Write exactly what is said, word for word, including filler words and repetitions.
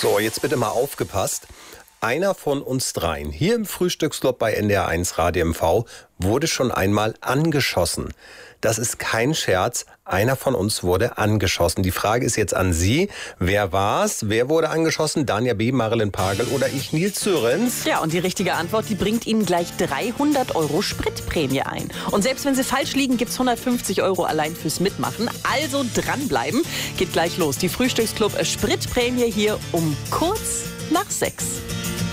So, jetzt bitte mal aufgepasst. Einer von uns dreien hier im Frühstücksclub bei N D R eins Radio M V wurde schon einmal angeschossen. Das ist kein Scherz. Einer von uns wurde angeschossen. Die Frage ist jetzt an Sie. Wer war's? Wer wurde angeschossen? Danja B., Marilyn Pagel oder ich, Nils Zürens? Ja, und die richtige Antwort, die bringt Ihnen gleich dreihundert Euro Spritprämie ein. Und selbst wenn Sie falsch liegen, gibt's hundertfünfzig Euro allein fürs Mitmachen. Also dranbleiben. Geht gleich los. Die Frühstücksclub Spritprämie hier um kurz nach sechs.